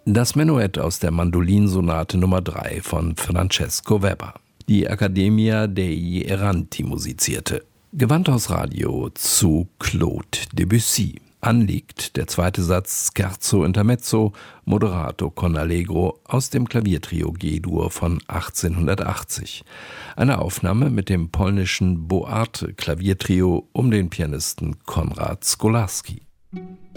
Das Menuett aus der Mandolinsonate Nummer 3 von Francesco Weber. Die Accademia degli Erranti musizierte. Gewandhaus Radio zu Claude Debussy. Anliegt der zweite Satz Scherzo Intermezzo, Moderato con Allegro aus dem Klaviertrio G-Dur von 1880. Eine Aufnahme mit dem polnischen Boarte Klaviertrio um den Pianisten Konrad Skolarski.